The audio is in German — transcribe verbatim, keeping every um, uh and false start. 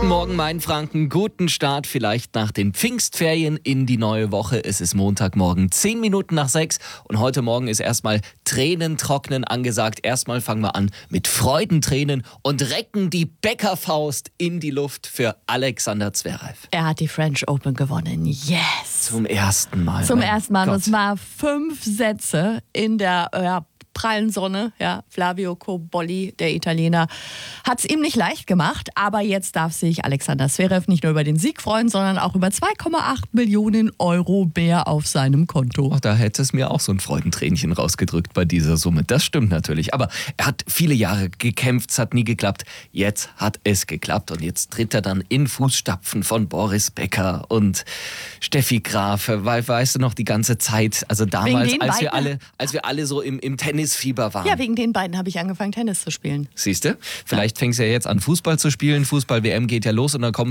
Guten Morgen, Mainfranken. Guten Start vielleicht nach den Pfingstferien in die neue Woche. Es ist Montagmorgen, zehn Minuten nach sechs. Und heute Morgen ist erstmal Tränentrocknen angesagt. Erstmal fangen wir an mit Freudentränen und recken die Bäckerfaust in die Luft für Alexander Zverev. Er hat die French Open gewonnen. Yes! Zum ersten Mal. Zum mein ersten Mal. Gott. Und es war fünf Sätze in der ja, prallen Sonne. Ja, Flavio Cobolli, der Italiener, hat es ihm nicht leicht gemacht. Aber jetzt darf sich Alexander Zverev nicht nur über den Sieg freuen, sondern auch über zwei Komma acht Millionen Euro mehr auf seinem Konto. Ach, da hätte es mir auch so ein Freudentränchen rausgedrückt bei dieser Summe. Das stimmt natürlich. Aber er hat viele Jahre gekämpft, es hat nie geklappt. Jetzt hat es geklappt und jetzt tritt er dann in Fußstapfen von Boris Becker und Steffi Graf. Weil, weißt du noch, die ganze Zeit, also damals, als wir, alle, als wir alle so im, im Tennisfieber waren. Ja, wegen den beiden habe ich angefangen, Tennis zu spielen. Siehst du? Vielleicht fängst du ja jetzt an, Fußball zu spielen. Fußball-W M geht ja los und dann kommen